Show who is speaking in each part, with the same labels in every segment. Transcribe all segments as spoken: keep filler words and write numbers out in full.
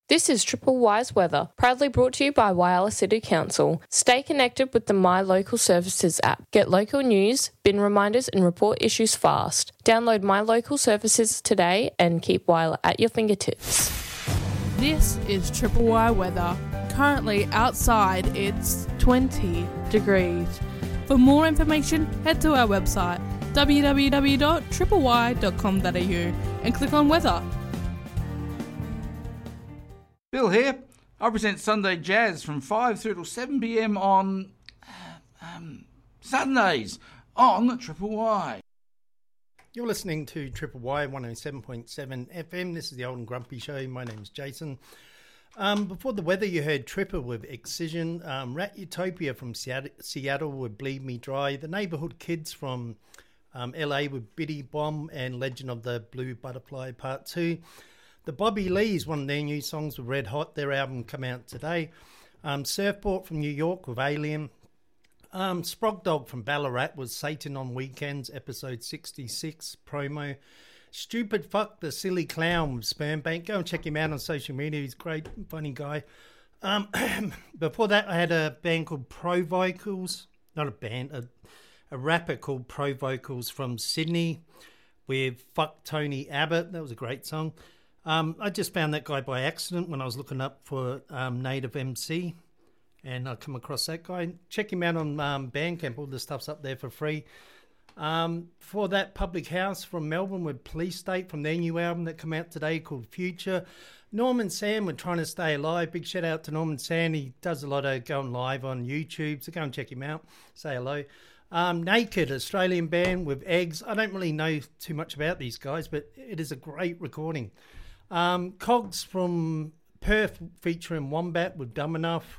Speaker 1: This is Triple Wise Weather, proudly brought to you by Whyalla City Council. Stay connected with the My Local Services app. Get local news, bin reminders and report issues fast. Download My Local Services today and keep Whyalla at your fingertips.
Speaker 2: This is Triple Y Weather. Currently outside it's twenty degrees. For more information, head to our website w w w dot triple y dot com dot a u and click on weather.
Speaker 3: Bill here. I present Sunday Jazz from five through till seven p m on uh, um, Sundays on Triple Y.
Speaker 4: You're listening to Triple Y one oh seven point seven F M. This is the Old and Grumpy Show. My name's Jason. Um, before the weather, you heard Tripper with Excision, um, Rat Utopia from Seattle, Seattle with Bleed Me Dry, The Neighborhood Kids from um, L A with Biddy Bomb, and Legend of the Blue Butterfly Part two. The Bobby Lees, one of their new songs with Red Hot, their album come out today. Um, Surfboard from New York with Alien. Um, Sprog Dog from Ballarat was Satan on Weekends, episode sixty-six promo. Stupid Fuck, the Silly Clown with Sperm Bank. Go and check him out on social media. He's a great, funny guy. Um, before that, I had a band called Pro Vocals. Not a band, a, a rapper called Pro Vocals from Sydney with Fuck Tony Abbott. That was a great song. Um, I just found that guy by accident when I was looking up for um, Native M C, and I come across that guy. Check him out on um, Bandcamp. All the stuff's up there for free. Um, before that, Public House from Melbourne with Police State from their new album that come out today called Future. Norman Sam with Trying to Stay Alive. Big shout out to Norman Sam. He does a lot of going live on YouTube, so go and check him out. Say hello. Um, Naked, Australian band with Eggs. I don't really know too much about these guys, but it is a great recording. Um, Cogs from Perth featuring Wombat with Dumb Enough.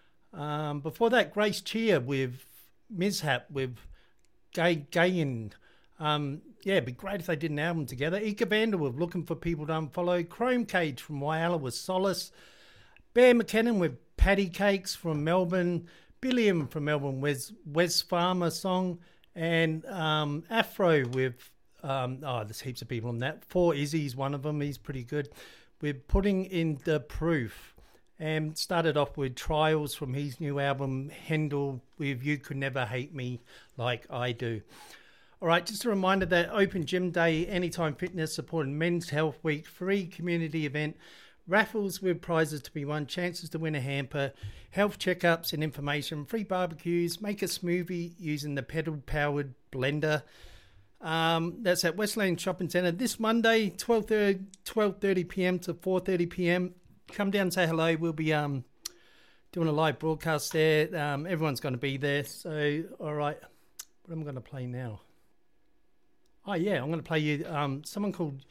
Speaker 4: Um, before that, Grace Cheer with Mishap with Gay Gayin. Um, yeah, it'd be great if they did an album together. Ika Vander with Looking for People to Unfollow. Chrome Cage from Whyalla with Solace. Bear McKinnon with Patty Cakes from Melbourne. Billiam from Melbourne with Wes Farmer song. And um, Afro with Um, oh, there's heaps of people on that. Four Izzy's one of them. He's pretty good. We're putting in the proof. And started off with Trials from his new album, Hendel, with You Could Never Hate Me Like I Do. All right, just a reminder that Open Gym Day, Anytime Fitness, supporting Men's Health Week, free community event, raffles with prizes to be won, chances to win a hamper, health checkups and information, free barbecues, make a smoothie using the pedal-powered blender. Um, that's at Westland Shopping Centre this Monday, twelve thirty p m to four thirty p m. Come down and say hello. We'll be um, doing a live broadcast there. Um, everyone's going to be there. So, all right, what am I going to play now? Oh, yeah, I'm going to play you um, someone called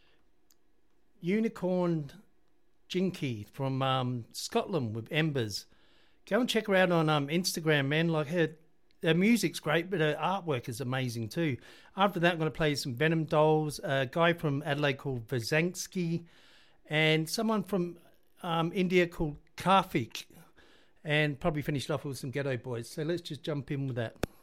Speaker 4: Unicorn Jinky from um, Scotland with Embers. Go and check her out on um, Instagram, man. Like her... Her music's great, but her artwork is amazing too. After that, I'm going to play some Venom Dolls, a guy from Adelaide called Vazansky, and someone from um, India called Karthik, and probably finished off with some Ghetto Boys. So let's just jump in with that.